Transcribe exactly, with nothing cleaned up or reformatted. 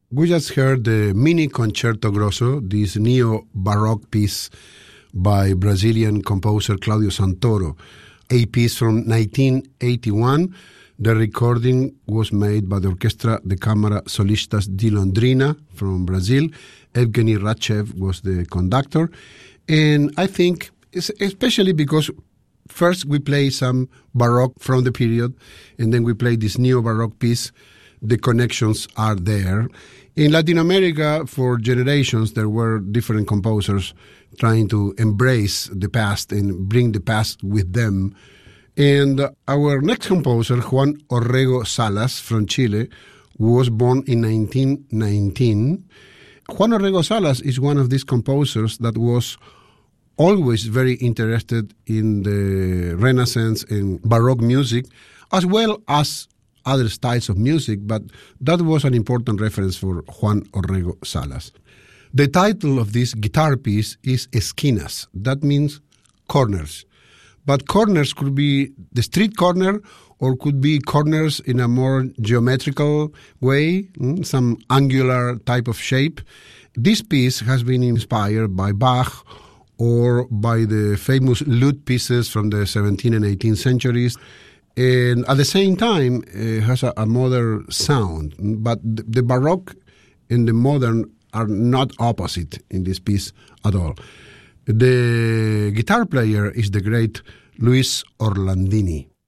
We just heard the Mini Concerto Grosso, this neo-Baroque piece by Brazilian composer Claudio Santoro, a piece from nineteen eighty-one. The recording was made by the Orquestra de Câmara Solistas de Londrina from Brazil. Evgeny Ratchev was the conductor. And I think, especially because first we play some Baroque from the period, and then we play this neo-Baroque piece, the connections are there. In Latin America, for generations, there were different composers trying to embrace the past and bring the past with them. And our next composer, Juan Orrego Salas from Chile, was born in nineteen nineteen. Juan Orrego Salas is one of these composers that was always very interested in the Renaissance and Baroque music, as well as other styles of music, but that was an important reference for Juan Orrego Salas. The title of this guitar piece is Esquinas. That means corners. But corners could be the street corner or could be corners in a more geometrical way, some angular type of shape. This piece has been inspired by Bach or by the famous lute pieces from the seventeenth and eighteenth centuries. And at the same time, it has a, a modern sound. But the, the Baroque and the modern are not opposite in this piece at all. The guitar player is the great Luis Orlandini.